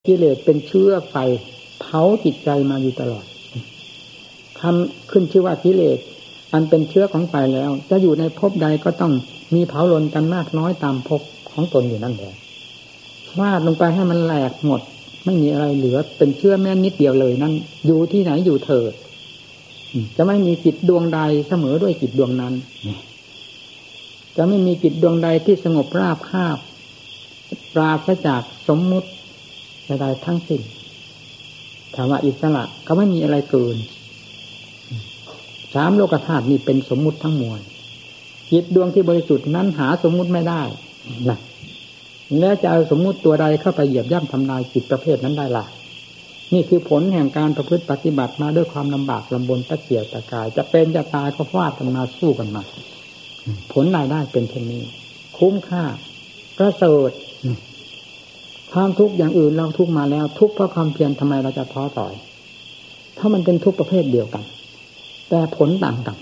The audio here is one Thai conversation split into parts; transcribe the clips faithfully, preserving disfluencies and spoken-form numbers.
กิเลสเป็นเชื้อไฟเผาจิตใจมาอยู่ตลอดทำขึ้นชื่อว่ากิเลสอันเป็นเชื้อของไฟแล้วจะอยู่ในภพใดก็ต้องมีเผาลนกันมากน้อยตามภพของตนอยู่นั่นแหละฟาดลงไปให้มันแหลกหมดไม่มีอะไรเหลือเป็นเชื้อแม้นิดเดียวเลยนั่นอยู่ที่ไหนอยู่เถิดจะไม่มีจิตดวงใดเสมอด้วยจิตดวงนั้นจะไม่มีจิตดวงใดที่สงบราบคาบปราศจากสมมุติใดๆทั้งสิ้นถามว่าอิสระก็ไม่มีอะไรเกินสามโลกธาตุนี่เป็นสมมุติทั้งมวลจิตดวงที่บริสุทธิ์นั้นหาสมมุติไม่ได้นะแล้วจะเอาสมมุติตัวใดเข้าไปเหยียบย่ำทำลายจิตประเภทนั้นได้ล่ะนี่คือผลแห่งการประพฤติปฏิบัติมาด้วยความลำบากลำบนตะเกียกตะกายจะเป็นจะตายก็ฟาดกันมาสู้กันมาผลรายได้เป็นเช่นนี้คุ้มค่าประเสริฐความทุกข์อย่างอื่นเราทุกข์มาแล้วทุกข์เพราะความเพียรทำไมเราจะท้อถอยถ้ามันเป็นทุกข์ประเภทเดียวกันแต่ผลต่างกัน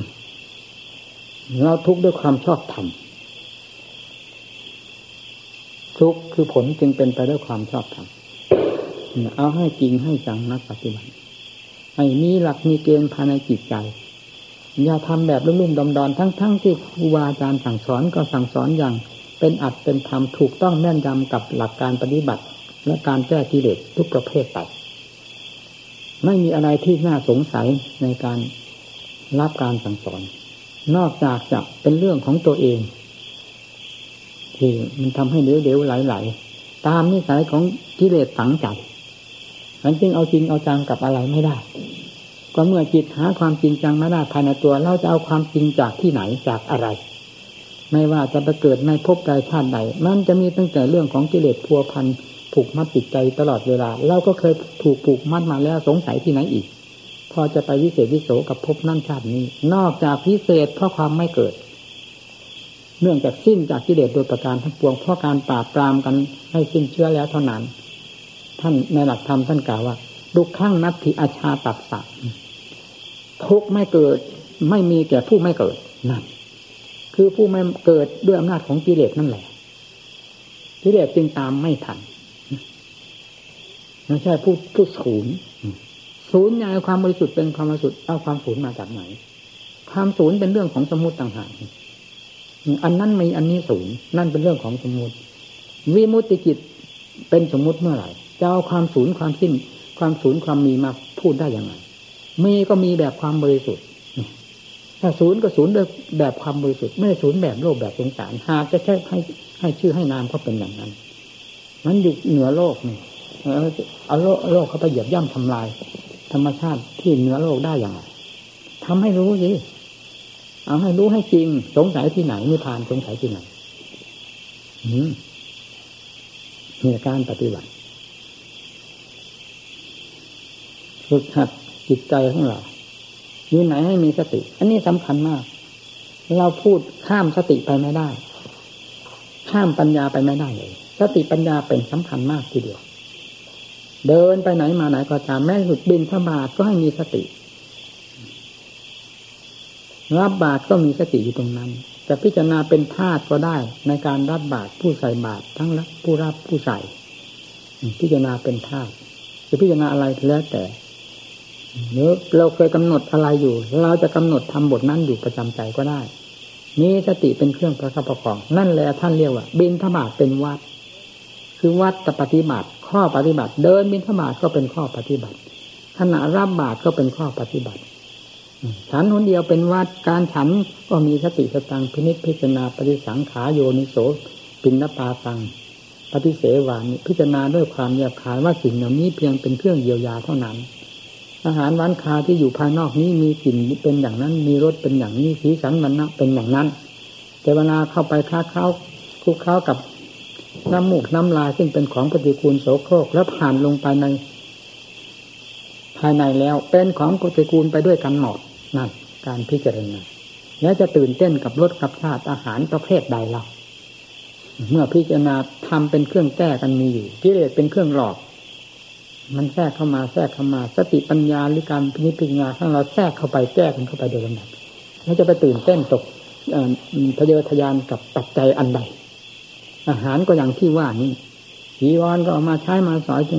เราทุกข์ด้วยความชอบธรรมทุกข์คือผลจึงเป็นไปด้วยความชอบธรรมเอาให้จริงให้จังนักปฏิบัติให้มีหลักมีเกณฑ์ภายในจิตใจอย่าทำแบบลุ่มๆดอนๆทั้งๆที่ครูบาอาจารย์สั่งสอนก็สั่งสอนอย่างเป็นอัดเป็นธรรมถูกต้องแม่นยำกับหลักการปฏิบัติและการแก้กิเลสทุกประเภทไปไม่มีอะไรที่น่าสงสัยในการรับการสั่งสอนนอกจากจะเป็นเรื่องของตัวเองที่มันทำให้เหลวๆไหลๆตามนิสัยของกิเลสฝังใจฉันจึงเอาจริงเอาจังกับอะไรไม่ได้ก็เมื่อจิตหาความจริงจังไม่ได้ภายในตัวเราจะเอาความจริงจากที่ไหนจากอะไรไม่ว่าจะไปเกิดในภพใดชาติใดมันจะมีตั้งแต่เรื่องของกิเลสพัวพันผูกมัดจิตใจตลอดเวลาเราก็เคยถูกผูกมัดมาแล้วสงสัยที่ไหนอีกพอจะไปวิเศษวิโสกับภพนั่นชาตินี้นอกจากพิเศษเพราะความไม่เกิดเนื่องจากสิ้นจากกิเลสโดยประการทั้งปวงเพราะการปราบปรามกันให้สิ้นเชื้อแล้วเท่านั้นท่านในหลักธรรมท่านกล่าวว่าดุขังนัตถิอาชาตัสสะทุกข์ไม่เกิดไม่มีแก่ผู้ไม่เกิดนั่นคือผู้ไม่เกิดด้วยอำนาจของกิเลสนั่นแหละกิเลสจึงตามไม่ทันไม่ใช่ผู้ผู้ศูนย์ศูนย์อย่างความบริสุทธิ์เป็นความบริสุทธิ์เอาความศูนย์มาจากไหนความศูนย์เป็นเรื่องของสมมุติต่างหากอันนั้นมีอันนี้ศูนย์นั่นเป็นเรื่องของสมมุติวิมุตติจิตเป็นสมมุติเมื่อไหร่จะเอาความศูนย์ความสิ้นความศูนย์ความมีมาพูดได้อย่างไรมีก็มีแบบความบริสุทธิ์ถ้าศูนย์ก็ศูนย์ด้วยแบบความบริสุทธิ์ไม่ได้ศูนย์แบบโลภแบบสงสารหากจะแค่ให้ให้ชื่อให้นามก็เป็นอย่างนั้นมันอยู่เหนือโลกนี่เอาโลกโลกเขาไปเหยียบย่ำทำลายธรรมชาติที่เหนือโลกได้อย่างไรทำให้รู้สิเอาให้รู้ให้จริงสงสัยที่ไหนนิพพานสงสัยที่ไหนอืมมีการปฏิบัติฝึกหัดจิตใจของเราอยู่ไหนให้มีสติอันนี้สำคัญมากเราพูดข้ามสติไปไม่ได้ข้ามปัญญาไปไม่ได้เลยสติปัญญาเป็นสำคัญมากทีเดียวเดินไปไหนมาไหนก็ตามแม้หลุดบิณฑบาตก็ให้มีสติรับบาตรก็มีสติอยู่ตรงนั้นแต่พิจารณาเป็นธาตุก็ได้ในการรับบาตรผู้ใส่บาตรทั้งรับผู้รับผู้ใส่พิจารณาเป็นธาตุจะพิจารณาอะไรแล้วแต่เนื้อเราเคยกำหนดอะไรอยู่เราจะกำหนดทำบทนั้นอยู่ประจำใจก็ได้มีสติเป็นเครื่องประคับประคองนั่นแหละท่านเรียกว่าบิณฑบาตเป็นวัดคือวัดปฏิบัติข้อปฏิบัติเดินบิณฑบาตก็เป็นข้อปฏิบัติขณะรับบาตรก็เป็นข้อปฏิบัติฉันคนเดียวเป็นวัดการฉันก็มีสติสตังพินิจพิจารณาปฏิสังขารโยนิโสปิณณปาตังปฏิเสวานิพิจารณาด้วยความแยบคายว่าสิ่งเหล่านี้เพียงเป็นเครื่องเยียวยาเท่านั้นอาหารหวานคาที่อยู่ภายนอกนี้มีกลิ่นเป็นอย่างนั้นมีรสเป็นอย่างนี้สีสันมันนะเป็นอย่างนั้นแต่เวลาเข้าไปค้าเข้าคลุกเข้ากับน้ำมูกน้ำลายซึ่งเป็นของปฏิกูลโสโครกแล้วผ่านลงไปในภายในแล้วเป็นของปฏิกูลไปด้วยกันหมดนั่นการพิจารณาแล้วจะตื่นเต้นกับรสกับชาติอาหารประเภทใดเราเมื่อพิจารณาทำเป็นเครื่องแก้กันมีอยู่กิเลสเป็นเครื่องหลอกมันแทรกเข้ามาแทรกเข้ามาสติปัญญาหรือการพิจารณาถ้าเราแทรกเข้าไปแก้กันเข้าไปโดยลำดับแล้วจะไปตื่นเต้นตกทะเยอทะยานกับปัจจัยอันใดอาหารก็อย่างที่ว่านี้จีวรก็เอามาใช้มาสอย